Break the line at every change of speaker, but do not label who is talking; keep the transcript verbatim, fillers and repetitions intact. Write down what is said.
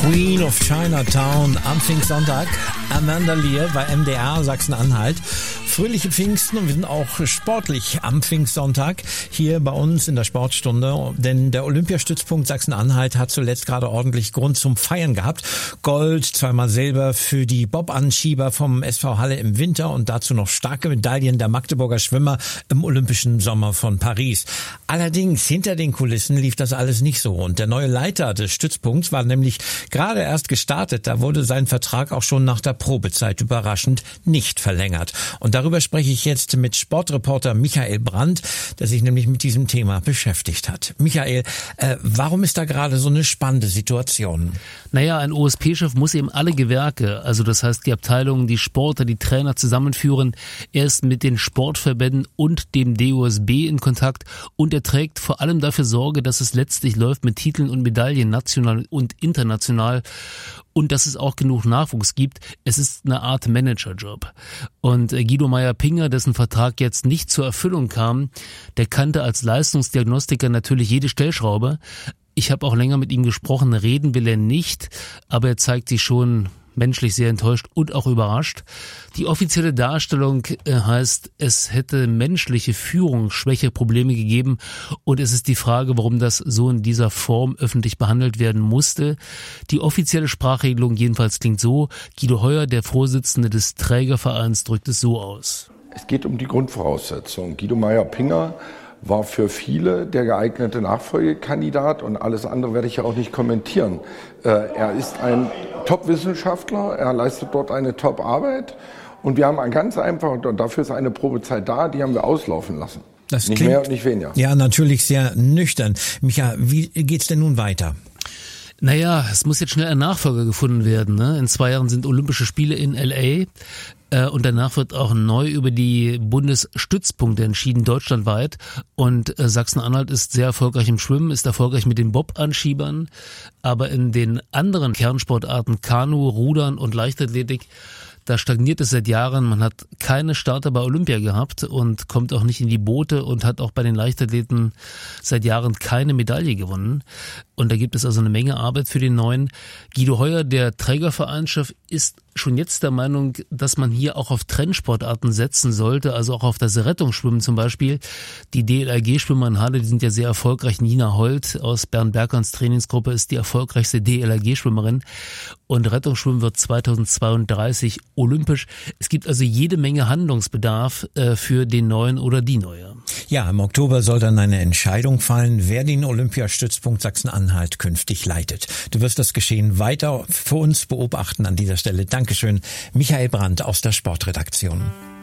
Queen of Chinatown am Pfingstsonntag. Amanda Lear bei M D R Sachsen-Anhalt. Fröhliche Pfingsten und wir sind auch sportlich am Pfingstsonntag hier bei uns in der Sportstunde, denn der Olympiastützpunkt Sachsen-Anhalt hat zuletzt gerade ordentlich Grund zum Feiern gehabt. Gold, zweimal Silber für die Bob-Anschieber vom S V Halle im Winter und dazu noch starke Medaillen der Magdeburger Schwimmer im Olympischen Sommer von Paris. Allerdings hinter den Kulissen lief das alles nicht so und der neue Leiter des Stützpunkts war nämlich gerade erst gestartet. Da wurde sein Vertrag auch schon nach der Probezeit überraschend nicht verlängert. Und darüber spreche ich jetzt mit Sportreporter Michael Brandt, der sich nämlich mit diesem Thema beschäftigt hat. Michael, äh, warum ist da gerade so eine spannende Situation?
Naja, ein O S P-Chef muss eben alle Gewerke, also das heißt die Abteilungen, die Sportler, die Trainer zusammenführen. Er ist mit den Sportverbänden und dem D O S B in Kontakt und er trägt vor allem dafür Sorge, dass es letztlich läuft mit Titeln und Medaillen national und international. Und dass es auch genug Nachwuchs gibt. Es ist eine Art Managerjob. Und Guido Meyer-Pinger, dessen Vertrag jetzt nicht zur Erfüllung kam, der kannte als Leistungsdiagnostiker natürlich jede Stellschraube. Ich habe auch länger mit ihm gesprochen, reden will er nicht, aber er zeigt sich schon menschlich sehr enttäuscht und auch überrascht. Die offizielle Darstellung heißt, es hätte menschliche Führungsschwäche Probleme gegeben und es ist die Frage, warum das so in dieser Form öffentlich behandelt werden musste. Die offizielle Sprachregelung jedenfalls klingt so: Guido Heuer, der Vorsitzende des Trägervereins, drückt es so aus.
Es geht um die Grundvoraussetzungen. Guido Meyer-Pinger war für viele der geeignete Nachfolgekandidat und alles andere werde ich ja auch nicht kommentieren. Äh, er ist ein Top-Wissenschaftler, er leistet dort eine Top-Arbeit und wir haben ein ganz einfach, und dafür ist eine Probezeit da, die haben wir auslaufen lassen.
Das
nicht
klingt,
mehr und nicht weniger.
Ja, natürlich sehr nüchtern. Micha, wie geht's denn nun weiter?
Naja, es muss jetzt schnell ein Nachfolger gefunden werden. Ne? In zwei Jahren sind Olympische Spiele in L A. Und danach wird auch neu über die Bundesstützpunkte entschieden, deutschlandweit. Und Sachsen-Anhalt ist sehr erfolgreich im Schwimmen, ist erfolgreich mit den Bob-Anschiebern. Aber in den anderen Kernsportarten, Kanu, Rudern und Leichtathletik, da stagniert es seit Jahren. Man hat keine Starter bei Olympia gehabt und kommt auch nicht in die Boote und hat auch bei den Leichtathleten seit Jahren keine Medaille gewonnen. Und da gibt es also eine Menge Arbeit für den Neuen. Guido Heuer, der Trägervereinschef, ist schon jetzt der Meinung, dass man hier auch auf Trendsportarten setzen sollte, also auch auf das Rettungsschwimmen zum Beispiel. Die D L R G-Schwimmer in Halle, die sind ja sehr erfolgreich. Nina Holt aus Bernd Bergerns Trainingsgruppe ist die erfolgreichste D L R G-Schwimmerin. Und Rettungsschwimmen wird zweitausendzweiunddreißig olympisch. Es gibt also jede Menge Handlungsbedarf äh, für den Neuen oder die Neue.
Ja, im Oktober soll dann eine Entscheidung fallen, wer den Olympiastützpunkt Sachsen-Anhalt künftig leitet. Du wirst das Geschehen weiter für uns beobachten an dieser Stelle. Dankeschön, Michael Brandt aus der Sportredaktion.